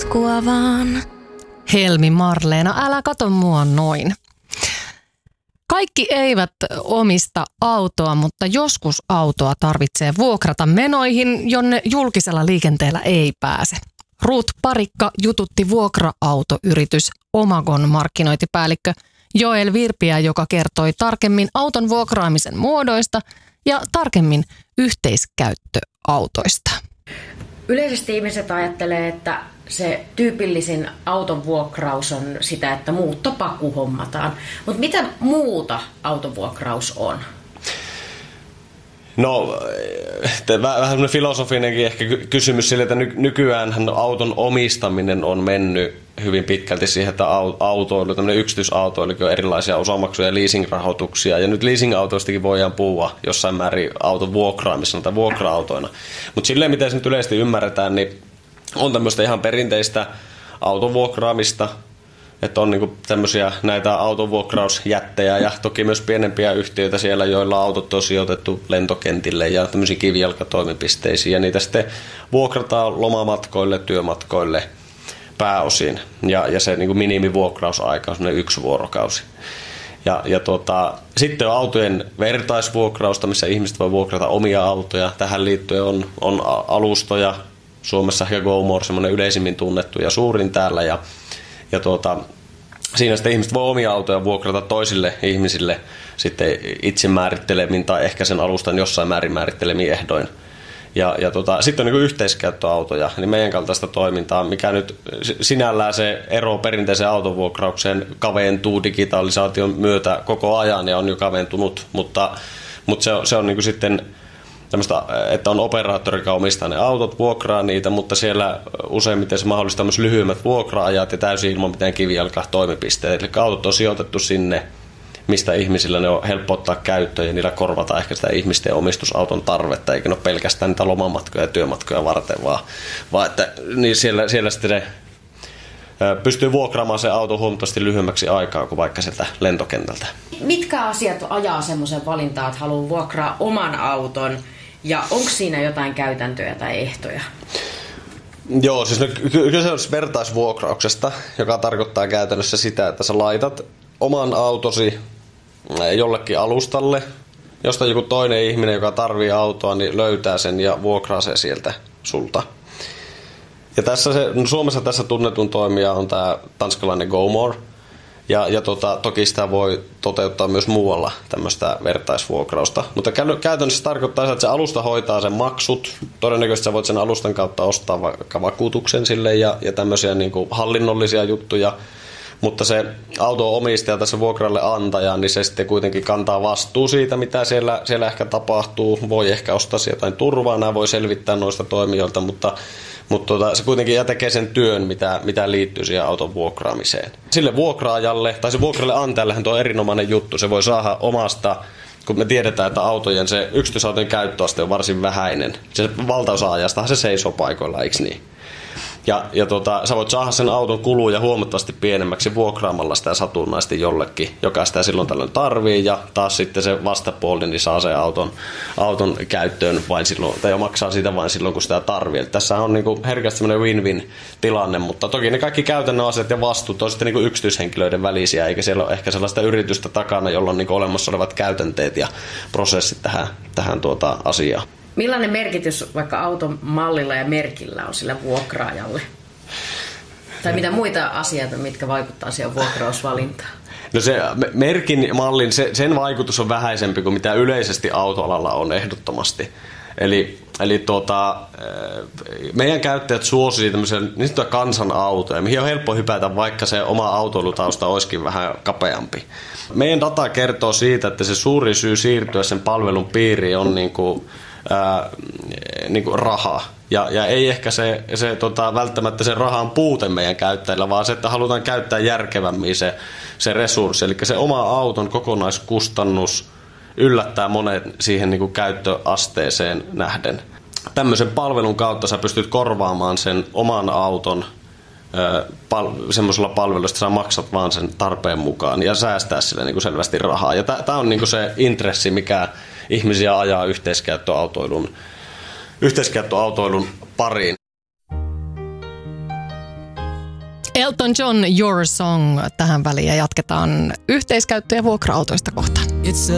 potkua vaan. Helmi Marleena, älä kato mua noin. Kaikki eivät omista autoa, mutta joskus autoa tarvitsee vuokrata menoihin, jonne julkisella liikenteellä ei pääse. Ruth Parikka jututti vuokra-autoyritys Omagon markkinointipäällikkö Joel Virpiä, joka kertoi tarkemmin auton vuokraamisen muodoista ja tarkemmin yhteiskäyttöautoista. Yleisesti ihmiset ajattelee, että se tyypillisin auton vuokraus on sitä, että muuttopaku hommataan. Mutta mitä muuta autonvuokraus on? No, vähän semmoinen filosofinenkin ehkä kysymys sille, että nykyäänhän auton omistaminen on mennyt hyvin pitkälti siihen, että autoilu, tämmöinen yksityisautoilu on erilaisia osamaksuja ja leasingrahoituksia. Ja nyt leasingautoistakin voidaan puhua jossain määrin auton vuokraamisena tai vuokra-autoina. Mutta silleen, miten se nyt yleisesti ymmärretään, niin on tämmöistä ihan perinteistä auton vuokraamista. Että on niinku tämmöisiä näitä autonvuokrausjättejä ja toki myös pienempiä yhtiöitä siellä, joilla autot on sijoitettu lentokentille ja tämmöisiin kivijalkatoimipisteisiin. Ja niitä sitten vuokrataan lomamatkoille, työmatkoille pääosin. Ja se niinku minimivuokrausaika on semmoinen 1 vuorokausi. Sitten on autojen vertaisvuokrausta, missä ihmiset voi vuokrata omia autoja. Tähän liittyen on alustoja. Suomessa ehkä GoMore, semmoinen yleisimmin tunnettu ja suurin täällä. Siinä sitten ihmiset voi omia autoja vuokrata toisille ihmisille sitten itse määrittelemin tai ehkä sen alustan jossain määrin määrittelemiin ehdoin. Sitten on niin yhteiskäyttöautoja, eli meidän kaltaista toimintaa, mikä nyt sinällään se ero perinteiseen autonvuokraukseen kaventuu digitalisaation myötä koko ajan ja on jo kaventunut, mutta se on niin sitten tämmöistä, että on operaattori, joka omistaa ne autot, vuokraa niitä, mutta siellä useimmiten se mahdollistaa myös lyhyemmät vuokra-ajat ja täysin ilman mitään kivijalka-toimipisteitä. Eli autot on sijoitettu sinne, mistä ihmisillä ne on helppo ottaa käyttöön ja niillä korvataan ehkä sitä ihmisten omistusauton tarvetta, eikä ne ole pelkästään niitä lomamatkoja ja työmatkoja varten, vaan että niin siellä sitten ne pystyy vuokraamaan se auto huomattavasti lyhyemmäksi aikaa kuin vaikka sieltä lentokentältä. Mitkä asiat ajaa semmoisen valintaan, että haluaa vuokraa oman auton? Ja onko siinä jotain käytäntöjä tai ehtoja? Joo, siis kyse on vertaisvuokrauksesta, joka tarkoittaa käytännössä sitä, että sä laitat oman autosi jollekin alustalle, josta joku toinen ihminen, joka tarvii autoa, niin löytää sen ja vuokraa sen sieltä sulta. Ja Suomessa tässä tunnetun toimija on tämä tanskalainen GoMore. Toki sitä voi toteuttaa myös muualla tämmöistä vertaisvuokrausta. Mutta käytännössä tarkoittaa, että se alusta hoitaa sen maksut. Todennäköisesti sä voit sen alustan kautta ostaa vaikka vakuutuksen sille ja tämmöisiä niin kuin hallinnollisia juttuja. Mutta se auton omistaja tässä vuokralle antaja, niin se sitten kuitenkin kantaa vastuu siitä, mitä siellä ehkä tapahtuu. Voi ehkä ostaa jotain turvaa, nämä voi selvittää noista toimijoilta, mutta se kuitenkin tekee sen työn, mitä liittyy siihen auton vuokraamiseen. Sille vuokraajalle, tai se vuokralle antajallehan tuo on erinomainen juttu. Se voi saada omasta, kun me tiedetään, että se yksityisautojen käyttöaste on varsin vähäinen. Se valtaosa ajastahan se seisoo paikoilla, eikö niin? Sä voit saada sen auton kuluja huomattavasti pienemmäksi vuokraamalla sitä satunnaisesti jollekin, joka sitä silloin tällöin tarvii, ja taas sitten se vastapuoli niin saa sen auton käyttöön vain silloin, tai maksaa siitä vain silloin, kun sitä tarvii. Eli tässä on niin herkästi sellainen win-win tilanne, mutta toki ne kaikki käytännön asiat ja vastuut on sitten niin yksityishenkilöiden välisiä, eikä siellä ole ehkä sellaista yritystä takana, jolla on niin olemassa olevat käytänteet ja prosessit tähän asiaan. Millainen merkitys vaikka auton mallilla ja merkillä on sillä vuokraajalle? Tai mitä muita asioita, mitkä vaikuttaa siihen vuokrausvalintaan? No se merkin mallin, sen vaikutus on vähäisempi kuin mitä yleisesti autoalalla on ehdottomasti. Eli meidän käyttäjät suosii tämmöisiä niin sanottuja kansanautoja, mihin on helppo hypätä, vaikka se oma autoilutausta olisikin vähän kapeampi. Meidän data kertoo siitä, että se suuri syy siirtyä sen palvelun piiriin on niin kuin raha. Ja ei ehkä se välttämättä se rahan puute meidän käyttäjillä, vaan se, että halutaan käyttää järkevämmin se resurssi. Eli se oma auton kokonaiskustannus yllättää monet siihen niin kuin käyttöasteeseen nähden. Tämmöisen palvelun kautta sä pystyt korvaamaan sen oman auton semmoisella palvelulla, että sä maksat vaan sen tarpeen mukaan ja säästää sille niin kuin selvästi rahaa. Ja tämä on niin kuin se intressi, mikä ihmisiä ajaa yhteiskäyttöautoilun pariin. Elton John, Your Song tähän väliin ja jatketaan yhteiskäyttö- ja vuokra-autoista kohtaan. It's